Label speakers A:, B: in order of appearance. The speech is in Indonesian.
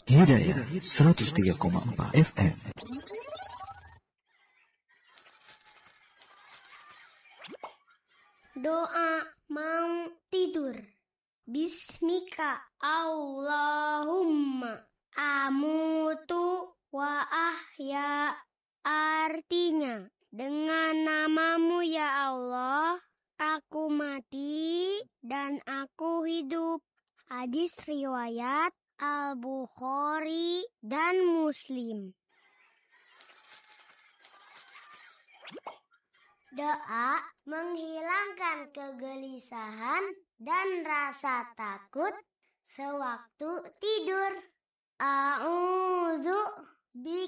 A: Hidayah 103,4 FM.
B: Doa mau tidur. Bismika Allahumma amutu wa ahya. Artinya, dengan namamu ya Allah, aku mati dan aku hidup. Hadis riwayat Al-Bukhari dan Muslim. Doa menghilangkan kegelisahan dan rasa takut sewaktu tidur. A'udzu